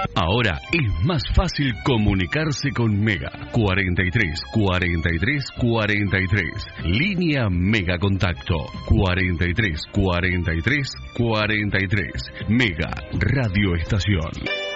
Ahora es más fácil comunicarse con Mega. 43 43 43. Línea Mega Contacto. 43 43 43. Mega Radio Estación.